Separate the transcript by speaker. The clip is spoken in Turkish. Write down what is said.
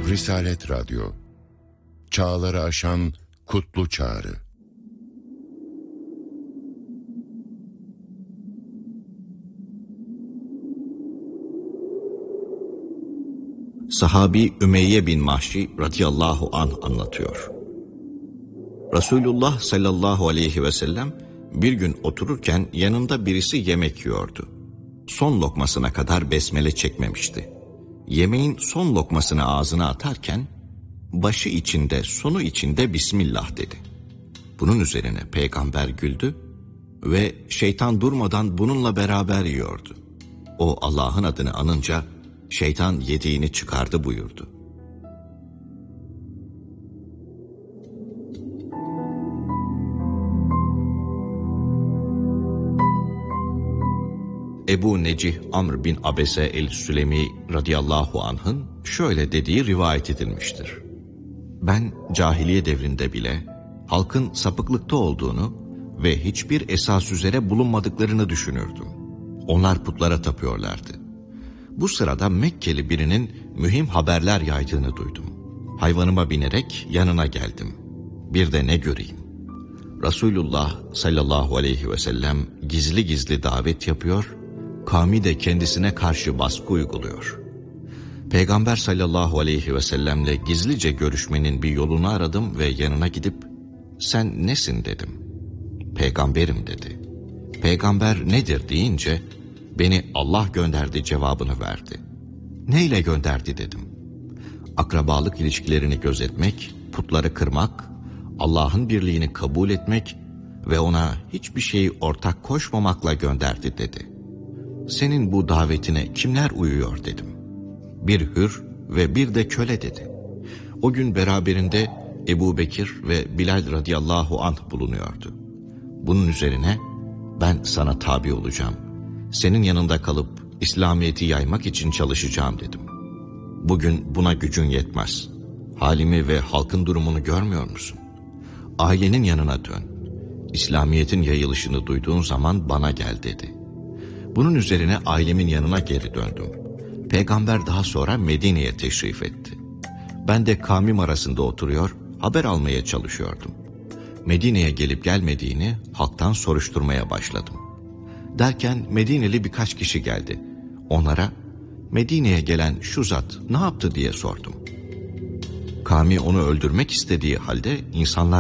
Speaker 1: Risalet Radyo, çağları aşan kutlu çağrı.
Speaker 2: Sahabi Ümeyye bin Mahşi radıyallahu anh anlatıyor. Resulullah sallallahu aleyhi ve sellem bir gün otururken yanında birisi yemek yiyordu. Son lokmasına kadar besmele çekmemişti. Yemeğin son lokmasını ağzına atarken başı içinde sonu içinde Bismillah dedi. Bunun üzerine peygamber güldü ve şeytan durmadan bununla beraber yiyordu. O Allah'ın adını anınca şeytan yediğini çıkardı buyurdu. Ebu Necih Amr bin Abese el-Sülemi radıyallahu anh'ın şöyle dediği rivayet edilmiştir. Ben cahiliye devrinde bile halkın sapıklıkta olduğunu ve hiçbir esas üzere bulunmadıklarını düşünürdüm. Onlar putlara tapıyorlardı. Bu sırada Mekkeli birinin mühim haberler yaydığını duydum. Hayvanıma binerek yanına geldim. Bir de ne göreyim? Resulullah sallallahu aleyhi ve sellem gizli gizli davet yapıyor, kavmi de kendisine karşı baskı uyguluyor. Peygamber sallallahu aleyhi ve sellemle gizlice görüşmenin bir yolunu aradım ve yanına gidip sen nesin dedim. Peygamberim dedi. Peygamber nedir deyince beni Allah gönderdi cevabını verdi. Neyle gönderdi dedim. Akrabalık ilişkilerini gözetmek, putları kırmak, Allah'ın birliğini kabul etmek ve ona hiçbir şeyi ortak koşmamakla gönderdi dedi. Senin bu davetine kimler uyuyor dedim. Bir hür ve bir de köle dedi. O gün beraberinde Ebu Bekir ve Bilal radıyallahu anh bulunuyordu. Bunun üzerine ben sana tabi olacağım. Senin yanında kalıp İslamiyet'i yaymak için çalışacağım dedim. Bugün buna gücün yetmez. Halimi ve halkın durumunu görmüyor musun? Ailenin yanına dön. İslamiyet'in yayılışını duyduğun zaman bana gel dedi. Bunun üzerine ailemin yanına geri döndüm. Peygamber daha sonra Medine'ye teşrif etti. Ben de kavmim arasında oturuyor, haber almaya çalışıyordum. Medine'ye gelip gelmediğini halktan soruşturmaya başladım. Derken Medineli birkaç kişi geldi. Onlara Medine'ye gelen şu zat ne yaptı diye sordum. Kavmi onu öldürmek istediği halde insanlar